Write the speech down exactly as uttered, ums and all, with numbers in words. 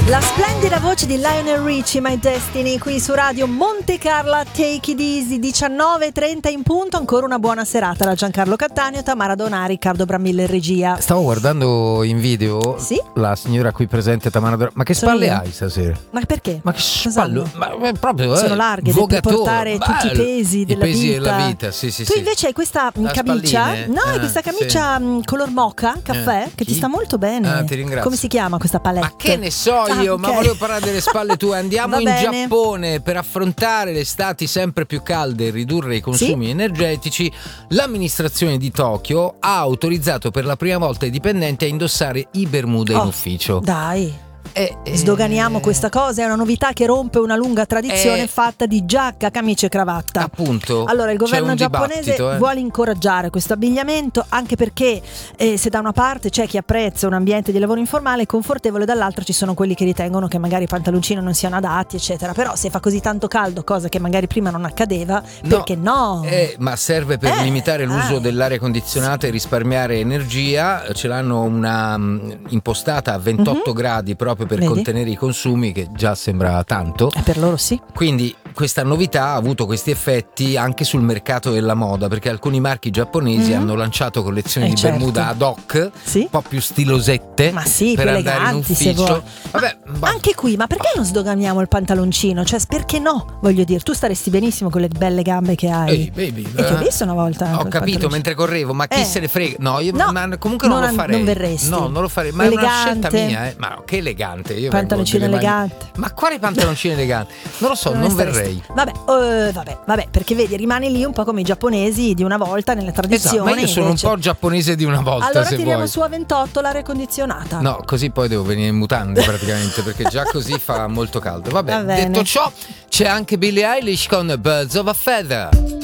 La splendida voce di Lionel Richie, My Destiny, qui su Radio Monte Carlo, Take It Easy, diciannove e trenta in punto. Ancora una buona serata da Giancarlo Cattaneo, Tamara Donari, Riccardo Bramilla in regia. Stavo guardando in video sì? la signora qui presente, Tamara Donari. Ma che Sono spalle io. hai stasera? Ma perché? Ma che spalle? Ma, ma proprio, sono eh, larghe, devi portare tutti i pesi della I pesi vita. della vita, sì, sì, tu sì. invece hai questa La camicia, spalline? no, hai Ah, questa camicia sì. color mocha, caffè, Eh, che chi? ti sta molto bene. Ah, ti ringrazio. Come si chiama questa palette? Ma che ne so io, Ah, ma okay. volevo parlare delle spalle tue. Andiamo Va in bene. Giappone per affrontare le estati sempre più calde e ridurre i consumi Sì? energetici. L'amministrazione di Tokyo ha autorizzato per la prima volta i dipendenti a indossare i bermuda Oh, in ufficio. Dai. Eh, eh, Sdoganiamo questa cosa, è una novità che rompe una lunga tradizione Eh, fatta di giacca, camicia e cravatta. Appunto. Allora il governo c'è un giapponese dibattito, eh. vuole incoraggiare questo abbigliamento, anche perché eh, se da una parte c'è chi apprezza un ambiente di lavoro informale e confortevole, dall'altra ci sono quelli che ritengono che magari i pantaloncini non siano adatti, eccetera. Però se fa così tanto caldo, cosa che magari prima non accadeva, No, perché no? Eh, ma serve per Eh, limitare l'uso ah, dell'aria condizionata e risparmiare energia. Ce l'hanno una mh, impostata a ventotto Mhm. gradi proprio per Vedi? contenere i consumi, che già sembra tanto. Eh, per loro sì. Quindi questa novità ha avuto questi effetti anche sul mercato della moda, perché alcuni marchi giapponesi Mhm. hanno lanciato collezioni Eh, di certo. bermuda ad hoc, Sì. un po' più stilosette, Ma sì, per più andare in eleganti, se ufficio. vuoi. Vabbè, bah. Anche qui, ma perché non sdoganiamo il pantaloncino? Cioè, perché no? Voglio dire, tu staresti benissimo con le belle gambe che hai. Ehi, baby, E ti ho eh. visto una volta. Ho col capito pantaloncino. mentre correvo, ma chi Eh. se ne frega? No, io No, ma comunque non, non lo an- farei. non verresti. No, non lo farei, ma è una Elegante. scelta mia, eh. Ma no, che elegante. Io Pantaloncino vengo delle mani- elegante. Ma quali pantaloncini eleganti? Non lo so, non, ne staresti. verrei. Vabbè, eh, vabbè, vabbè, perché vedi, rimani lì un po' come i giapponesi di una volta nella tradizione. Esatto, ma io sono invece. un po' giapponese di una volta, Allora se tiriamo vuoi. su a ventotto l'aria condizionata. No, così poi devo venire in mutande praticamente, perché già così fa molto caldo. Vabbè, Va bene. detto ciò, c'è anche Billie Eilish con Birds of a Feather.